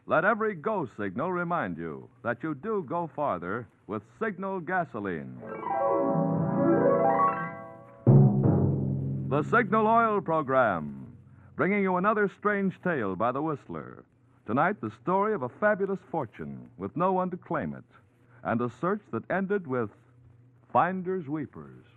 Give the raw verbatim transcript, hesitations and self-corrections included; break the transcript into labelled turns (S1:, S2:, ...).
S1: Let every go signal remind you that you do go farther with Signal gasoline. The Signal Oil Program, bringing you another strange tale by the Whistler. Tonight, the story of a fabulous fortune with no one to claim it, and a search that ended with Finders Weepers.